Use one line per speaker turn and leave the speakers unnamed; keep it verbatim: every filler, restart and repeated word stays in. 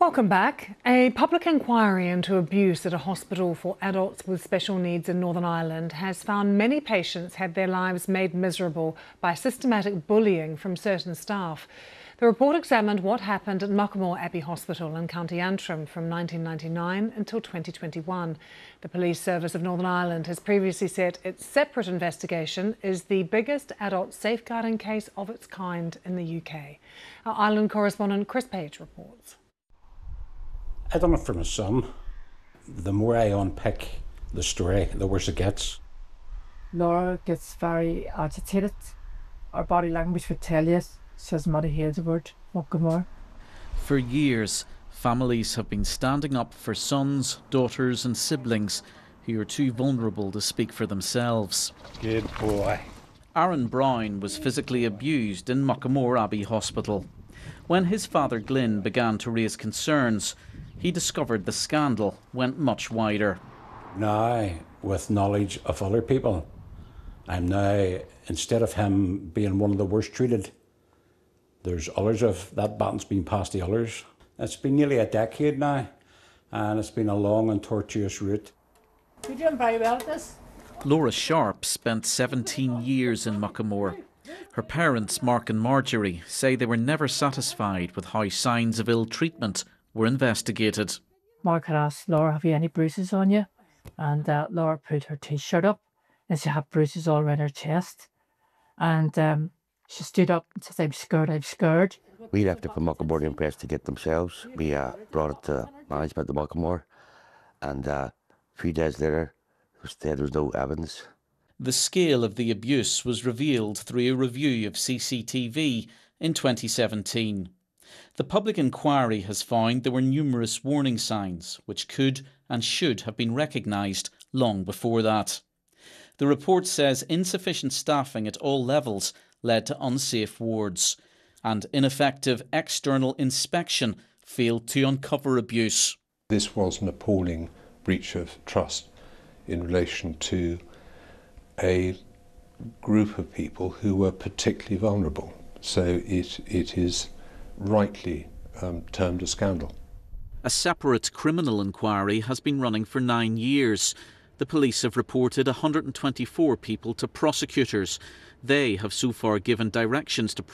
Welcome back. A public inquiry into abuse at a hospital for adults with special needs in Northern Ireland has found many patients had their lives made miserable by systematic bullying from certain staff. The report examined what happened at Muckamore Abbey Hospital in County Antrim from nineteen ninety-nine until twenty twenty-one. The Police Service of Northern Ireland has previously said its separate investigation is the biggest adult safeguarding case of its kind in the U K. Our Ireland correspondent Chris Page reports.
I done it for my son. The more I unpick the story, the worse it gets.
Laura gets very agitated. Our body language would tell you. Says Muddy Heads word, Muckamore.
For years, families have been standing up for sons, daughters and siblings who are too vulnerable to speak for themselves.
Good boy.
Aaron Brown was physically abused in Muckamore Abbey Hospital. When his father Glyn began to raise concerns, he discovered the scandal went much wider.
Now, with knowledge of other people, I'm now, instead of him being one of the worst treated, there's others of that baton's been passed to others. It's been nearly a decade now, and it's been a long and tortuous route.
You're doing very well at this.
Laura Sharp spent seventeen years in Muckamore. Her parents, Mark and Marjorie, say they were never satisfied with how signs of ill treatment were investigated.
Mark had asked Laura, have you any bruises on you? And uh, Laura put her t-shirt up and she had bruises all around her chest. And um, she stood up and said, I'm scared, I'm scared.
We left it for Muckamore to investigate themselves. We uh, brought it to management of Muckamore, and uh, a few days later, it was said there was no evidence.
The scale of the abuse was revealed through a review of C C T V in twenty seventeen. The public inquiry has found there were numerous warning signs which could and should have been recognised long before that. The report says insufficient staffing at all levels led to unsafe wards, and ineffective external inspection failed to uncover abuse.
This was an appalling breach of trust in relation to a group of people who were particularly vulnerable. So it, it is rightly um, termed a scandal.
A separate criminal inquiry has been running for nine years. The police have reported one hundred twenty-four people to prosecutors. They have so far given directions to